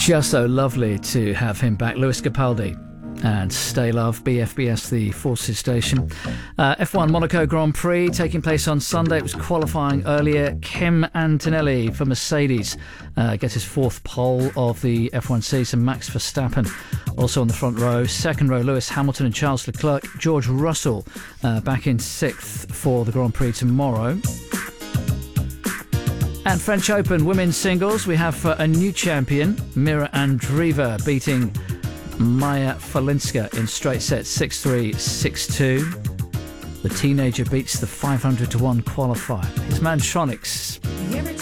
Just so lovely to have him back. Lewis Capaldi and Stay Love, BFBS, the Forces station. F1 Monaco Grand Prix taking place on Sunday. It was qualifying earlier. Kim Antonelli for Mercedes gets his fourth pole of the F1 season. Max Verstappen also on the front row. Second row, Lewis Hamilton and Charles Leclerc. George Russell back in sixth for the Grand Prix tomorrow. And French Open women's singles, we have a new champion, Mira Andreeva, beating Maya Falinska in straight sets 6-3, 6-2. The teenager beats the 500-1 qualifier. His man Shronix